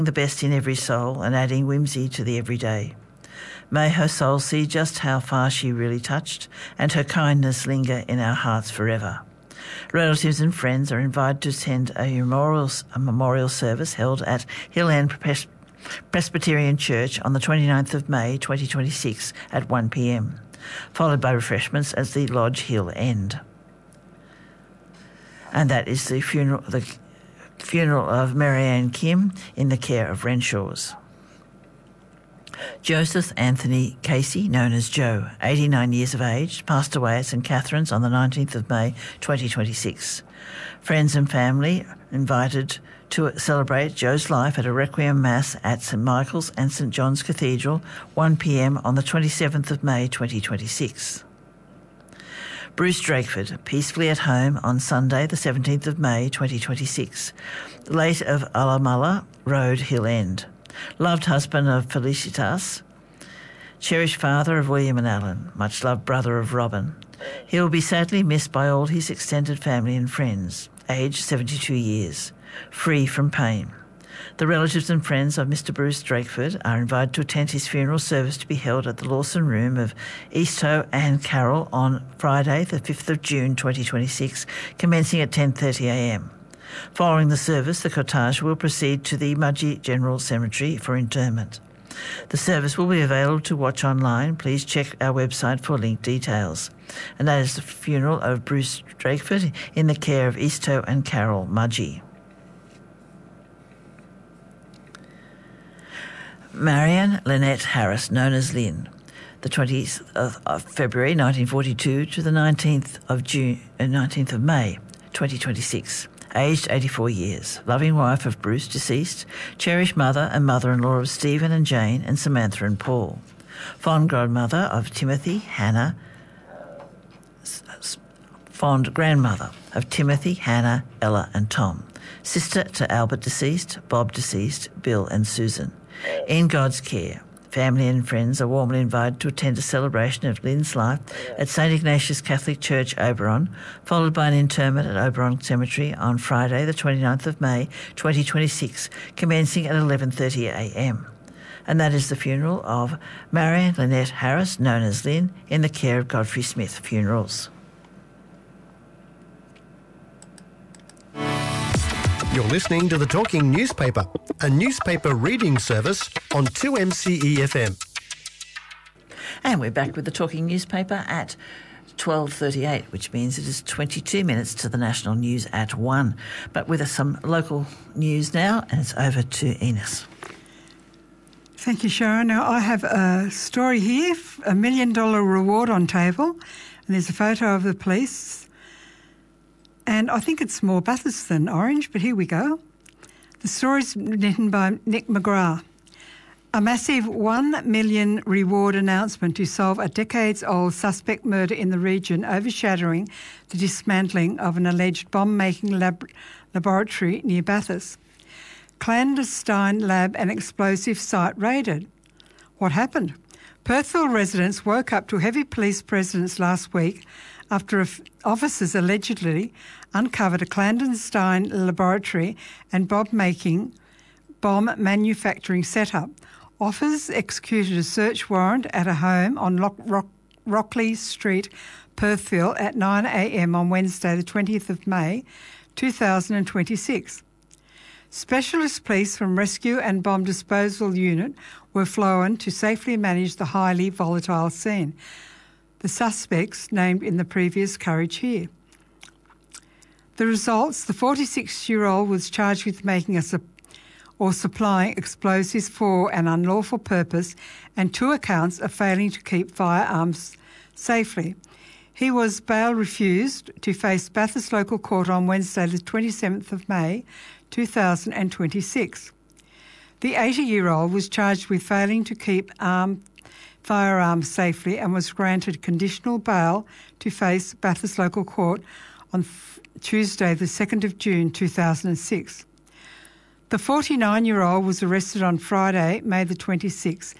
the best in every soul and adding whimsy to the everyday. May her soul see just how far she really touched and her kindness linger in our hearts forever. Relatives and friends are invited to attend a memorial service held at Hill End Presbyterian Church on the 29th of May 2026 at 1 p.m, followed by refreshments at the Lodge Hill End. And that is the funeral of Marianne Kim in the care of Renshaws. Joseph Anthony Casey, known as Joe, 89 years of age, passed away at St Catherine's on the 19th of May 2026. Friends and family invited to celebrate Joe's life at a Requiem Mass at St Michael's and St John's Cathedral, 1 p.m. on the 27th of May 2026. Bruce Drakeford, peacefully at home on Sunday the 17th of May 2026, late of Allamulla Road, Hill End. Loved husband of Felicitas, cherished father of William and Alan, much loved brother of Robin. He will be sadly missed by all his extended family and friends, aged 72 years, free from pain. The relatives and friends of Mr Bruce Drakeford are invited to attend his funeral service to be held at the Lawson Room of Easthoe and Carroll on Friday the 5th of June 2026, commencing at 10:30 a.m. Following the service, the cortege will proceed to the Mudgee General Cemetery for interment. The service will be available to watch online. Please check our website for link details. And that is the funeral of Bruce Drakeford in the care of Easthoe and Carroll, Mudgee. Marianne Lynette Harris, known as Lynn, the 20th of February 1942 to the 19th of May 2026. Aged 84 years, loving wife of Bruce deceased, cherished mother and mother-in-law of Stephen and Jane and Samantha and Paul, fond grandmother of Timothy, Hannah, Ella and Tom, sister to Albert deceased, Bob deceased, Bill and Susan. In God's care, family and friends are warmly invited to attend a celebration of Lynn's life at St Ignatius Catholic Church, Oberon, followed by an interment at Oberon Cemetery on Friday the 29th of May 2026, commencing at 11:30 a.m. And that is the funeral of Marianne Lynette Harris, known as Lynn, in the care of Godfrey Smith Funerals. You're listening to The Talking Newspaper, a newspaper reading service on 2MCE FM. And we're back with The Talking Newspaper at 12:38, which means it is 22 minutes to the national news at 1. But with some local news now, and it's over to Enos. Thank you, Sharon. Now, I have a story here, $1 million reward on table, and there's a photo of the police. And I think it's more Bathurst than Orange, but here we go. The story's written by Nick McGrath. A massive $1 million reward announcement to solve a decades-old suspect murder in the region, overshadowing the dismantling of an alleged bomb-making laboratory near Bathurst. Clandestine lab and explosive site raided. What happened? Perthville residents woke up to heavy police presence last week after officers allegedly uncovered a clandestine laboratory and bomb manufacturing setup. Officers executed a search warrant at a home on Rockley Street, Perthville at 9 a.m. on Wednesday the 20th of May 2026. Specialist police from Rescue and Bomb Disposal Unit were flown to safely manage the highly volatile scene. The suspects named in the previous coverage here. The results, the 46-year-old was charged with making or supplying explosives for an unlawful purpose and 2 accounts of failing to keep firearms safely. He was bail refused to face Bathurst Local Court on Wednesday the 27th of May 2026. The 80-year-old was charged with failing to keep firearms safely and was granted conditional bail to face Bathurst Local Court on Tuesday the 2nd of June 2006. The 49-year-old was arrested on Friday, May the 22nd,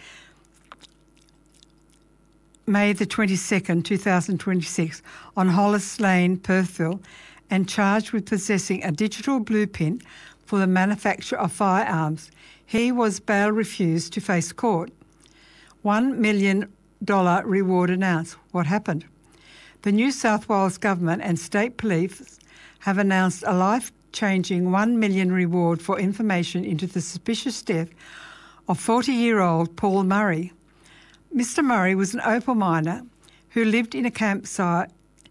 2026, on Hollis Lane, Perthville, and charged with possessing a digital blueprint for the manufacture of firearms. He was bail refused to face court. $1 million reward announced. What happened? The New South Wales government and state police have announced a life-changing $1 million reward for information into the suspicious death of 40-year-old Paul Murray. Mr. Murray was an opal miner who lived in a campsite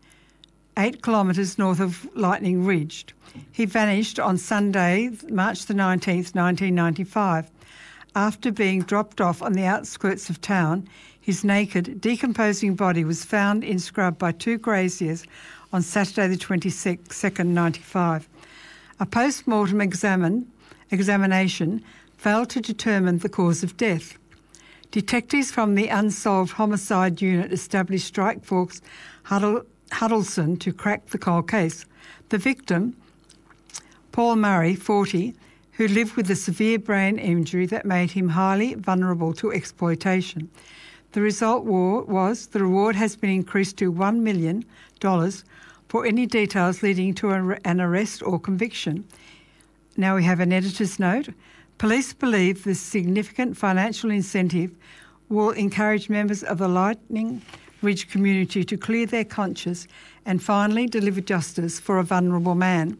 8 kilometres north of Lightning Ridge. He vanished on Sunday, March the 19th, 1995. After being dropped off on the outskirts of town, his naked, decomposing body was found in scrub by 2 graziers on Saturday the 22nd, 95. A post-mortem examination failed to determine the cause of death. Detectives from the Unsolved Homicide Unit established Strike Force Huddleston to crack the cold case. The victim, Paul Murray, 40, who lived with a severe brain injury that made him highly vulnerable to exploitation. The result was the reward has been increased to $1 million for any details leading to an arrest or conviction. Now we have an editor's note. Police believe this significant financial incentive will encourage members of the Lightning Ridge community to clear their conscience and finally deliver justice for a vulnerable man.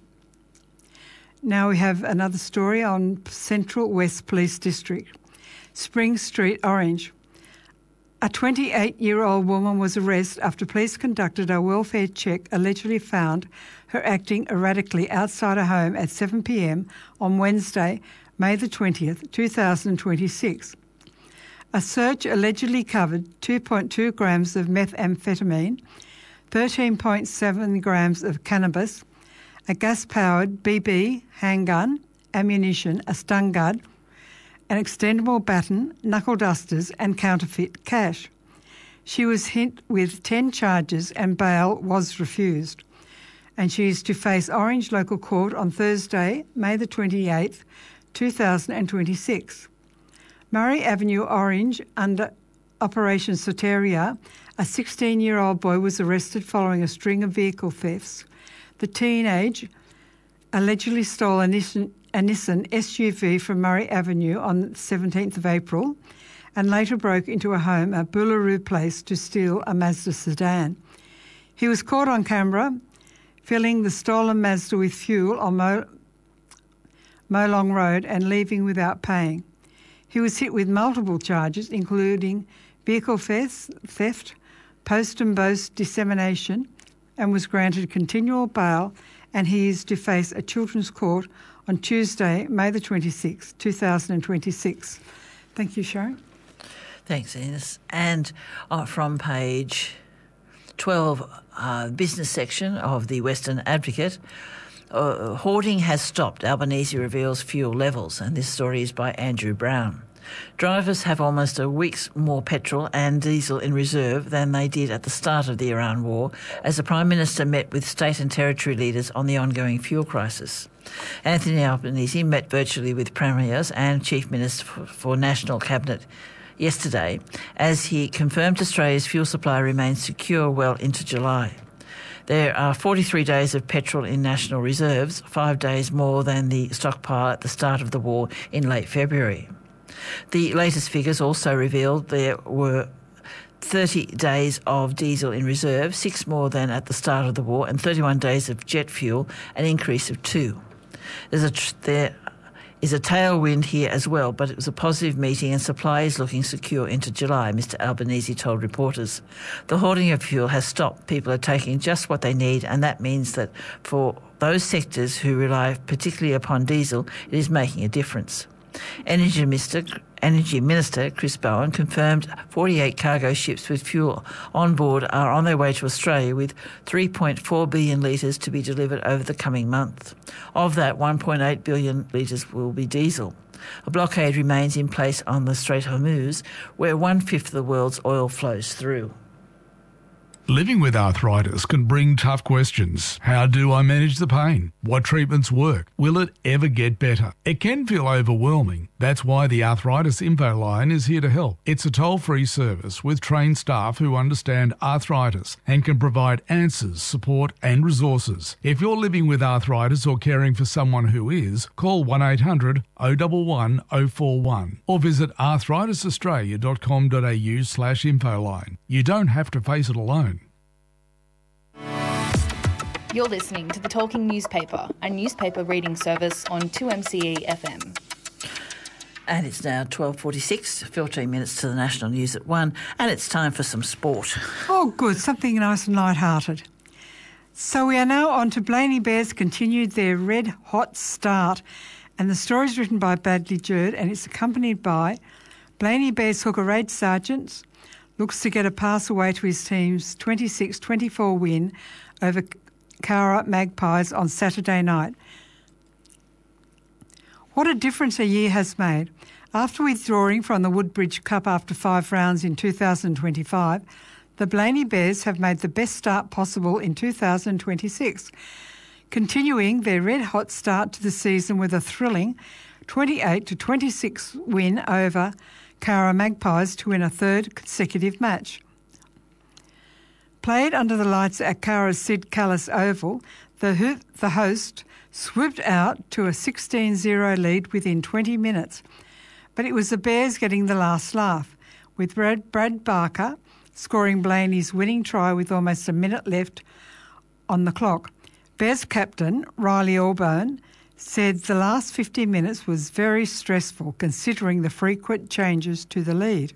Now we have another story on Central West Police District. Spring Street, Orange. A 28-year-old woman was arrested after police conducted a welfare check allegedly found her acting erratically outside her home at 7 p.m. on Wednesday, May the 20th, 2026. A search allegedly covered 2.2 grams of methamphetamine, 13.7 grams of cannabis, a gas-powered BB handgun, ammunition, a stun gun, an extendable baton, knuckle dusters and counterfeit cash. She was hit with 10 charges and bail was refused. And she is to face Orange Local Court on Thursday, May the 28th, 2026. Murray Avenue, Orange, under Operation Soteria, a 16-year-old boy was arrested following a string of vehicle thefts. The teenage allegedly stole a Nissan SUV from Murray Avenue on the 17th of April and later broke into a home at Boolaroo Place to steal a Mazda sedan. He was caught on camera filling the stolen Mazda with fuel on Molong Road and leaving without paying. He was hit with multiple charges, including vehicle theft, post and boast dissemination, and was granted continual bail, and he is to face a children's court on Tuesday, May the 26th, 2026. Thank you, Sharon. Thanks, Ines. And from page 12, business section of the Western Advocate, hoarding has stopped, Albanese reveals fuel levels, and this story is by Andrew Brown. Drivers have almost a week's more petrol and diesel in reserve than they did at the start of the Iran war, as the Prime Minister met with state and territory leaders on the ongoing fuel crisis. Anthony Albanese met virtually with premiers and Chief Minister for National Cabinet yesterday, as he confirmed Australia's fuel supply remains secure well into July. There are 43 days of petrol in national reserves, 5 days more than the stockpile at the start of the war in late February. The latest figures also revealed there were 30 days of diesel in reserve, 6 more than at the start of the war, and 31 days of jet fuel, an increase of 2. There is a tailwind here as well, but it was a positive meeting and supply is looking secure into July, Mr Albanese told reporters. The hoarding of fuel has stopped. People are taking just what they need, and that means that for those sectors who rely particularly upon diesel, it is making a difference. Energy Minister Chris Bowen confirmed 48 cargo ships with fuel on board are on their way to Australia, with 3.4 billion litres to be delivered over the coming month. Of that, 1.8 billion litres will be diesel. A blockade remains in place on the Strait of Hormuz, where 1/5 of the world's oil flows through. Living with arthritis can bring tough questions. How do I manage the pain? What treatments work? Will it ever get better? It can feel overwhelming. That's why the Arthritis Info Line is here to help. It's a toll-free service with trained staff who understand arthritis and can provide answers, support and resources. If you're living with arthritis or caring for someone who is, call 1800 011 041 or visit arthritisaustralia.com.au/infoline. You don't have to face it alone. You're listening to The Talking Newspaper, a newspaper reading service on 2MCE FM. And it's now 12:46, 14 minutes to the national news at 1, and it's time for some sport. Oh, good. Something nice and light-hearted. So we are now on to Blaney Bears continued their red-hot start, and the story is written by Bradley Jerd, and it's accompanied by Blaney Bears hooker Raid Sargent looks to get a pass away to his team's 26-24 win over Cowra Magpies on Saturday night. What a difference a year has made. After withdrawing from the Woodbridge Cup after 5 rounds in 2025, the Blaney Bears have made the best start possible in 2026, continuing their red-hot start to the season with a thrilling 28-26 win over Cowra Magpies to win a third consecutive match. Played under the lights at Cowra's Sid Callis Oval, the host swooped out to a 16-0 lead within 20 minutes. But it was the Bears getting the last laugh, with Brad Barker scoring Blaney's winning try with almost a minute left on the clock. Bears captain Riley Allbone said the last 50 minutes was very stressful considering the frequent changes to the lead.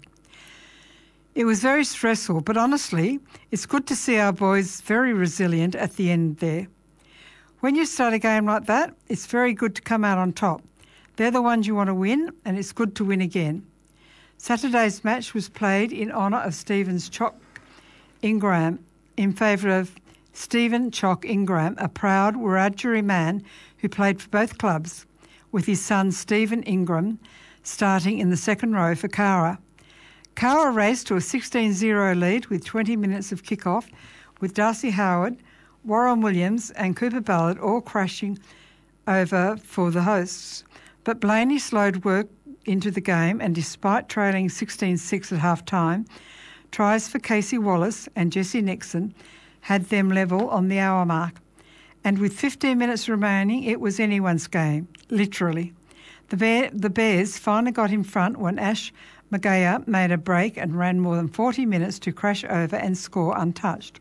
It was very stressful, but honestly, it's good to see our boys very resilient at the end there. When you start a game like that, it's very good to come out on top. They're the ones you want to win, and it's good to win again. Saturday's match was played in honour of Stephen's Chock Ingram in favour of Stephen Chock Ingram, a proud Wiradjuri man who played for both clubs, with his son Stephen Ingram starting in the second row for Cowra. Cowra raced to a 16-0 lead with 20 minutes of kick-off, with Darcy Howard, Warren Williams and Cooper Ballard all crashing over for the hosts. But Blaney slowed work into the game, and despite trailing 16-6 at half-time, tries for Casey Wallace and Jesse Nixon had them level on the hour mark. And with 15 minutes remaining, it was anyone's game, literally. The Bears finally got in front when Ash Magaya made a break and ran more than 40 minutes to crash over and score untouched.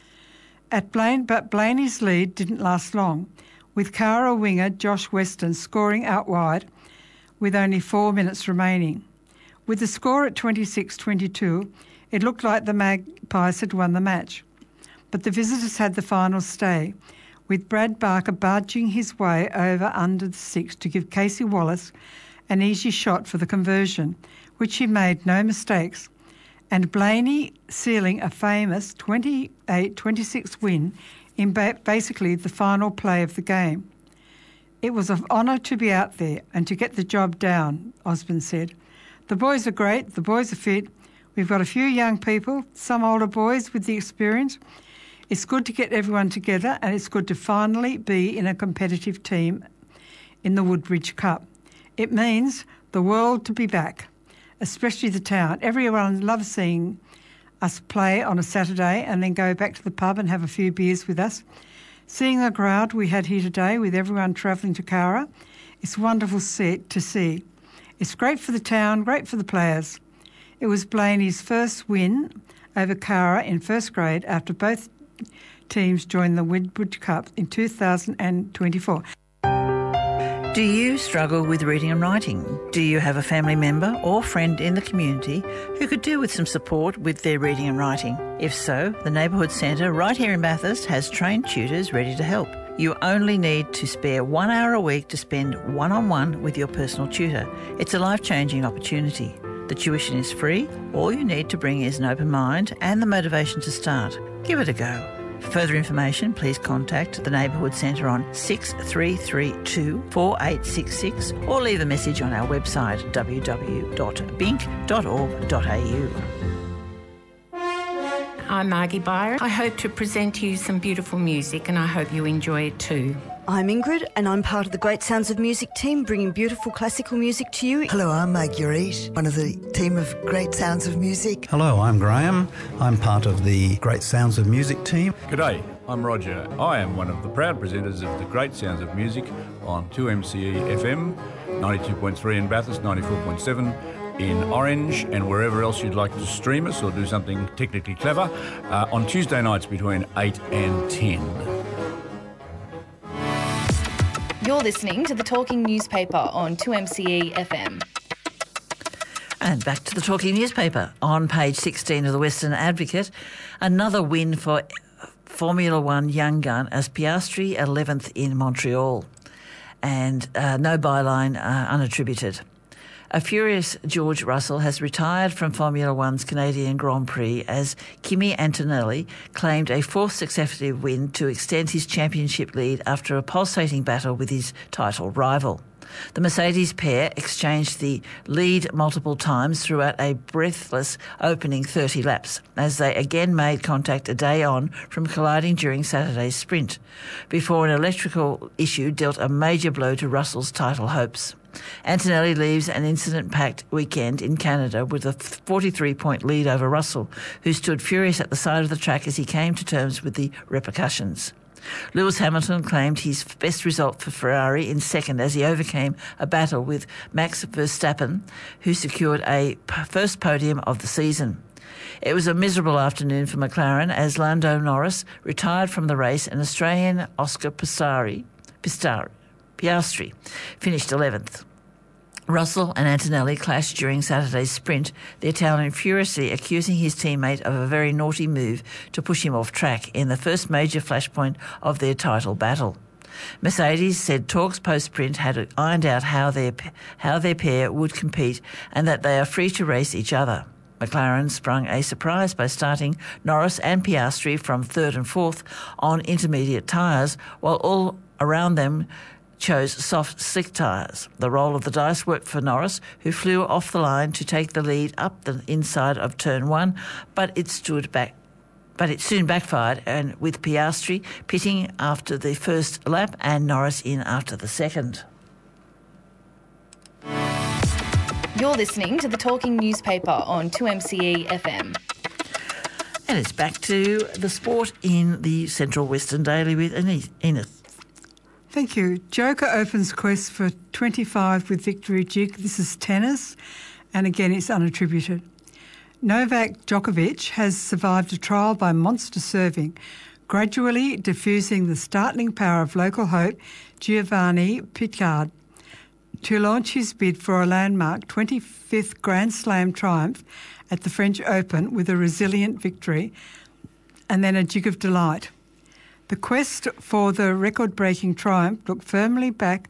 But Blaney's lead didn't last long, with Cowra winger Josh Weston scoring out wide with only 4 minutes remaining. With the score at 26-22, it looked like the Magpies had won the match. But the visitors had the final stay, with Brad Barker barging his way over under the six to give Casey Wallace an easy shot for the conversion, which he made no mistakes, and Blaney sealing a famous 28-26 win in basically the final play of the game. It was an honour to be out there and to get the job down, Osborne said. The boys are great, the boys are fit. We've got a few young people, some older boys with the experience. It's good to get everyone together, and it's good to finally be in a competitive team in the Woodbridge Cup. It means the world to be back, especially the town. Everyone loves seeing us play on a Saturday and then go back to the pub and have a few beers with us. Seeing the crowd we had here today with everyone travelling to Cowra, it's wonderful to see. It's great for the town, great for the players. It was Blaney's first win over Cowra in first grade after both teams joined the Woodbridge Cup in 2024. Do you struggle with reading and writing? Do you have a family member or friend in the community who could do with some support with their reading and writing? If so, the Neighbourhood Centre right here in Bathurst has trained tutors ready to help. You only need to spare 1 hour a week to spend one-on-one with your personal tutor. It's a life-changing opportunity. The tuition is free. All you need to bring is an open mind and the motivation to start. Give it a go. For further information, please contact the Neighbourhood Centre on 6332 4866 or leave a message on our website www.bink.org.au. I'm Margie Byron. I hope to present to you some beautiful music and I hope you enjoy it too. I'm Ingrid and I'm part of the Great Sounds of Music team bringing beautiful classical music to you. Hello, I'm Marguerite, one of the team of Great Sounds of Music. Hello, I'm Graham. I'm part of the Great Sounds of Music team. G'day, I'm Roger. I am one of the proud presenters of the Great Sounds of Music on 2MCE FM, 92.3 in Bathurst, 94.7 in Orange, and wherever else you'd like to stream us or do something technically clever, on Tuesday nights between 8 and 10. You're listening to the Talking Newspaper on 2MCE FM. And back to the Talking Newspaper. On page 16 of the Western Advocate, another win for Formula One young gun as Piastri 11th in Montreal. And no byline unattributed. A furious George Russell has retired from Formula One's Canadian Grand Prix as Kimi Antonelli claimed a fourth successive win to extend his championship lead after a pulsating battle with his title rival. The Mercedes pair exchanged the lead multiple times throughout a breathless opening 30 laps, as they again made contact a day on from colliding during Saturday's sprint, before an electrical issue dealt a major blow to Russell's title hopes. Antonelli leaves an incident-packed weekend in Canada with a 43-point lead over Russell, who stood furious at the side of the track as he came to terms with the repercussions. Lewis Hamilton claimed his best result for Ferrari in second as he overcame a battle with Max Verstappen, who secured a first podium of the season. It was a miserable afternoon for McLaren as Lando Norris retired from the race and Australian Oscar Piastri finished 11th. Russell and Antonelli clashed during Saturday's sprint, the Italian furiously accusing his teammate of a very naughty move to push him off track in the first major flashpoint of their title battle. Mercedes said talks post-sprint had ironed out how their pair would compete and that they are free to race each other. McLaren sprung a surprise by starting Norris and Piastri from third and fourth on intermediate tyres, while all around them chose soft, slick tyres. The roll of the dice worked for Norris, who flew off the line to take the lead up the inside of turn one, but it soon backfired, and with Piastri pitting after the first lap and Norris in after the second. You're listening to the Talking Newspaper on 2MCE FM. And it's back to the sport in the Central Western Daily with Enith. Thank you. Joker opens quest for 25 with victory jig. This is tennis, and again it's unattributed. Novak Djokovic has survived a trial by monster serving, gradually diffusing the startling power of local hope Giovanni Picard to launch his bid for a landmark 25th Grand Slam triumph at the French Open with a resilient victory and then a jig of delight. The quest for the record-breaking triumph looked firmly back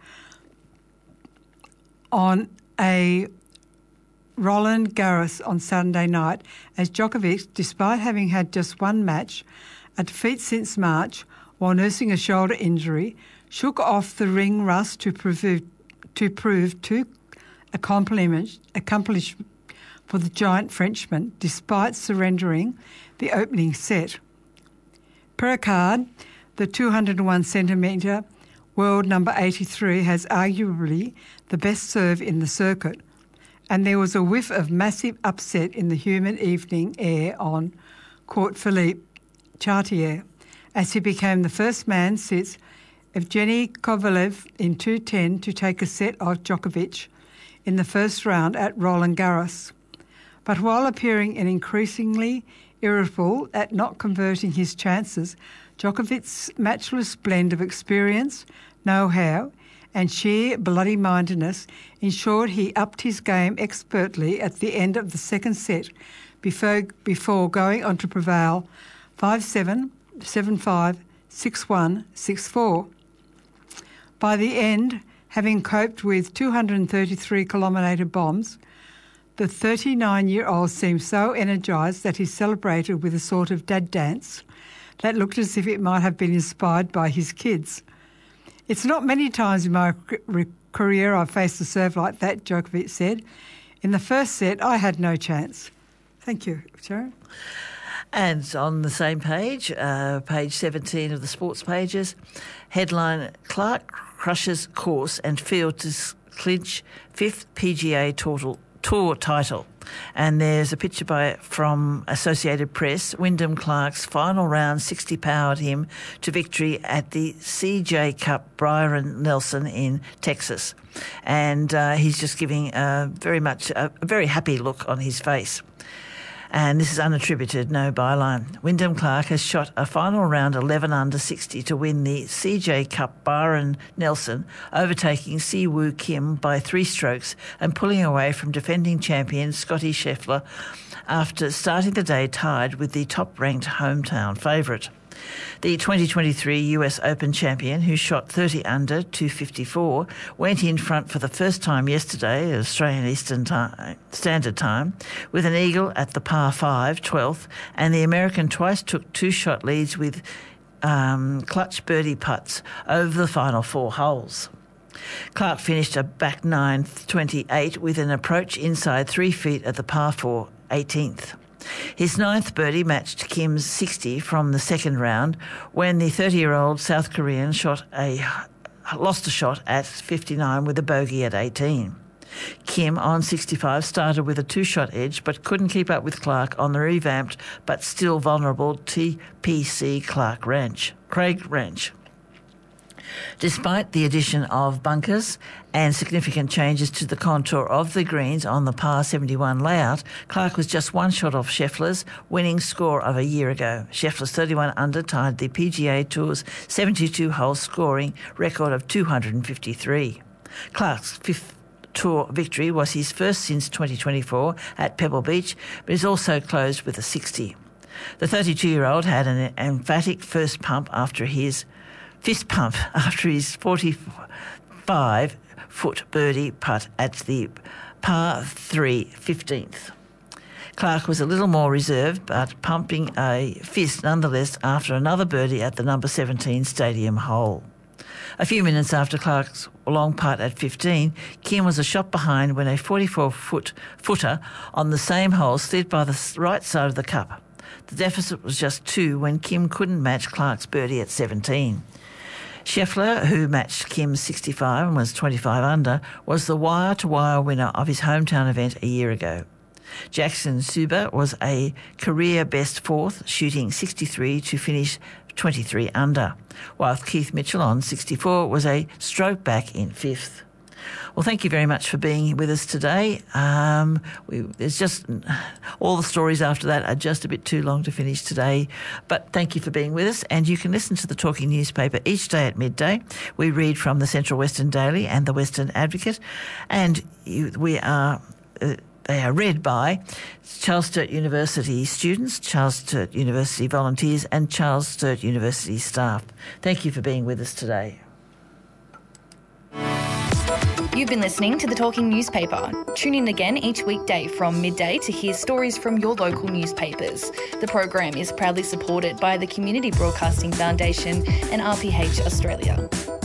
on a Roland Garros on Sunday night as Djokovic, despite having had just one match, a defeat since March while nursing a shoulder injury, shook off the ring rust to prove two accomplishments for the giant Frenchman, despite surrendering the opening set. Picard, the 201-centimetre world number 83, has arguably the best serve in the circuit, and there was a whiff of massive upset in the humid evening air on Court Philippe Chartier as he became the first man since Evgeny Kovalev in 2-10 to take a set of Djokovic in the first round at Roland Garros. But while appearing increasingly irritable at not converting his chances, Djokovic's matchless blend of experience, know-how and sheer bloody-mindedness ensured he upped his game expertly at the end of the second set before going on to prevail 5-7, 7-5, 6-1, 6-4. By the end, having coped with 233-kilometre bombs, the 39-year-old seemed so energised that he celebrated with a sort of dad dance that looked as if it might have been inspired by his kids. It's not many times in my career I've faced a serve like that, Djokovic said. In the first set, I had no chance. Thank you, Sharon. And on the same page, page 17 of the sports pages, headline, Clark crushes course and field to clinch 5th PGA Tour title. And there's a picture from Associated Press. Wyndham Clark's final round 60 powered him to victory at the CJ Cup Byron Nelson in Texas. And he's just giving a very happy look on his face. And this is unattributed, no byline. Wyndham Clark has shot a final round 11 under 60 to win the CJ Cup Byron Nelson, overtaking Siwoo Kim by 3 strokes and pulling away from defending champion Scotty Scheffler after starting the day tied with the top-ranked hometown favourite. The 2023 US Open champion, who shot 30 under 254, went in front for the first time yesterday, Australian Eastern Standard Time, with an eagle at the par 5, 12th, and the American twice took 2-shot leads with clutch birdie putts over the final 4 holes. Clark finished a back 9, 28 with an approach inside 3 feet at the par 4, 18th. His 9th birdie matched Kim's 60 from the second round when the 30-year-old South Korean lost a shot at 59 with a bogey at 18. Kim, on 65, started with a 2-shot edge but couldn't keep up with Clark on the revamped but still vulnerable TPC Craig Ranch. Despite the addition of bunkers and significant changes to the contour of the greens on the par 71 layout, Clark was just 1 shot off Scheffler's winning score of a year ago. Scheffler's 31 under tied the PGA Tour's 72-hole scoring record of 253. Clark's 5th Tour victory was his first since 2024 at Pebble Beach, but is also closed with a 60. The 32-year-old had an emphatic fist pump after his 45-foot birdie putt at the par 3, 15th. Clark was a little more reserved, but pumping a fist nonetheless after another birdie at the number 17 stadium hole. A few minutes after Clark's long putt at 15, Kim was a shot behind when a 44-footer on the same hole slid by the right side of the cup. The deficit was just 2 when Kim couldn't match Clark's birdie at 17. Scheffler, who matched Kim's 65 and was 25 under, was the wire-to-wire winner of his hometown event a year ago. Jackson Suba was a career-best 4th, shooting 63 to finish 23 under, while Keith Mitchell on 64 was a stroke back in 5th. Well, thank you very much for being with us today. There's just all the stories after that are just a bit too long to finish today. But thank you for being with us, and you can listen to the Talking Newspaper each day at midday. We read from the Central Western Daily and the Western Advocate, and they are read by Charles Sturt University students, Charles Sturt University volunteers, and Charles Sturt University staff. Thank you for being with us today. You've been listening to The Talking Newspaper. Tune in again each weekday from midday to hear stories from your local newspapers. The program is proudly supported by the Community Broadcasting Foundation and RPH Australia.